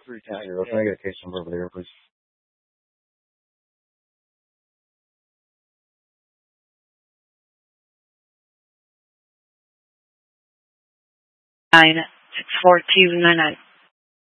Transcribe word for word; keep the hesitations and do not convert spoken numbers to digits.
three ten Euro. Can I get a case number over there, please? Nine six four two nine nine.